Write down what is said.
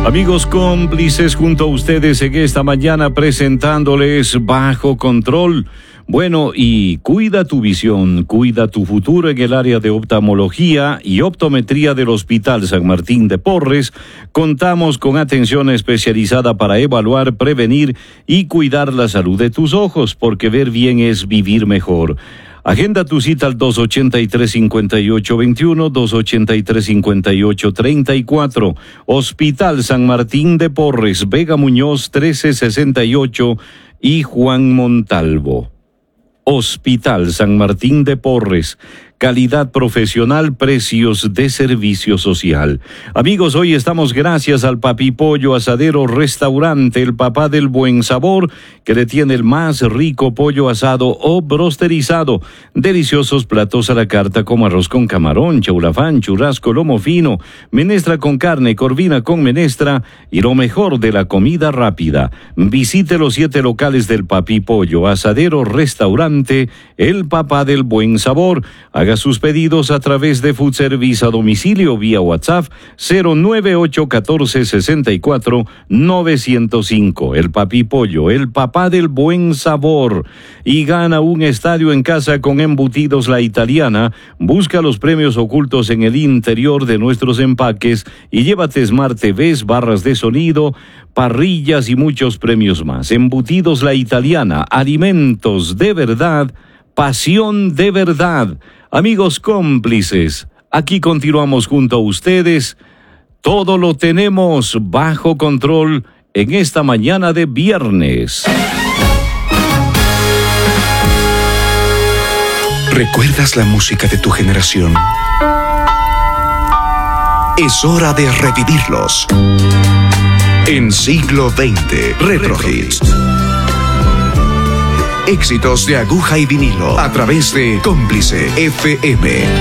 Amigos cómplices, junto a ustedes en esta mañana presentándoles Bajo Control. Bueno, y cuida tu visión, cuida tu futuro en el área de oftalmología y optometría del Hospital San Martín de Porres. Contamos con atención especializada para evaluar, prevenir y cuidar la salud de tus ojos, porque ver bien es vivir mejor. Agenda tu cita al 283-5821, 283-5834. Hospital San Martín de Porres, Vega Muñoz 1368 y Juan Montalvo. Hospital San Martín de Porres, calidad profesional, precios de servicio social. Amigos, hoy estamos gracias al Papi Pollo Asadero Restaurante, el papá del buen sabor, que le tiene el más rico pollo asado o brosterizado. Deliciosos platos a la carta como arroz con camarón, chaulafán, churrasco, lomo fino, menestra con carne, corvina con menestra y lo mejor de la comida rápida. Visite los 7 locales del Papi Pollo Asadero Restaurante, el papá del buen sabor. Haga sus pedidos a través de Food Service a domicilio vía WhatsApp 098-1464-905. El Papi Pollo, el papá del buen sabor. Y gana un estadio en casa con Embutidos La Italiana. Busca los premios ocultos en el interior de nuestros empaques y llévate Smart TVs, barras de sonido, parrillas y muchos premios más. Embutidos La Italiana, alimentos de verdad, pasión de verdad. Amigos cómplices, aquí continuamos junto a ustedes. Todo lo tenemos bajo control en esta mañana de viernes. ¿Recuerdas la música de tu generación? Es hora de revivirlos. En siglo XX, Retro Hits. Éxitos de aguja y vinilo a través de Cómplice FM.